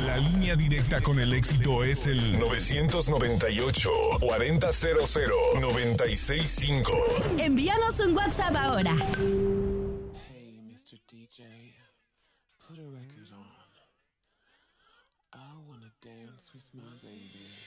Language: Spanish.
La línea directa con el éxito es el 998-4000-965. Envíanos un WhatsApp ahora. Hey, Mr. DJ, put a record on. I wanna dance with my baby.